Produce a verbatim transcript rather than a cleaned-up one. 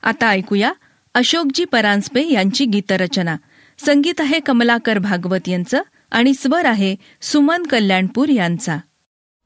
आता ऐकूया अशोकजी परांजपे यांची गीतरचना. संगीत आहे कमलाकर भागवत यांचं आणि स्वर आहे सुमन कल्याणपूर यांचा.